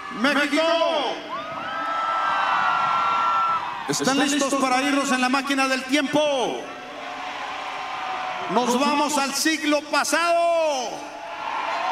México. ¿Están listos para irnos en la máquina del tiempo? Nos vamos al siglo pasado.